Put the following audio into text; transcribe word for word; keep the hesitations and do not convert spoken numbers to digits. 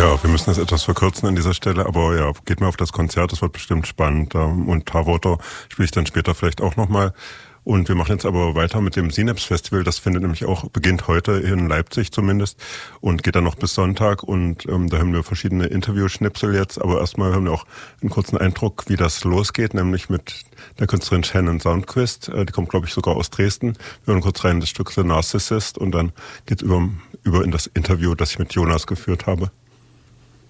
Ja, wir müssen das etwas verkürzen an dieser Stelle, aber ja, geht mal auf das Konzert, das wird bestimmt spannend. Und Tarwater spiele ich dann später vielleicht auch nochmal. Und wir machen jetzt aber weiter mit dem Synapse Festival. Das findet nämlich auch, beginnt heute in Leipzig zumindest und geht dann noch bis Sonntag. Und ähm, da haben wir verschiedene Interview-Schnipsel jetzt. Aber erstmal haben wir auch einen kurzen Eindruck, wie das losgeht, nämlich mit der Künstlerin Shannon Soundquist. Äh, die kommt, glaube ich, sogar aus Dresden. Wir hören kurz rein das Stück The Narcissist und dann geht's über, über in das Interview, das ich mit Jonas geführt habe.